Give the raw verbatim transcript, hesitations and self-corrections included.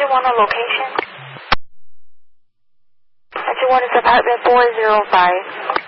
you want a location? Did you want is apartment four oh five?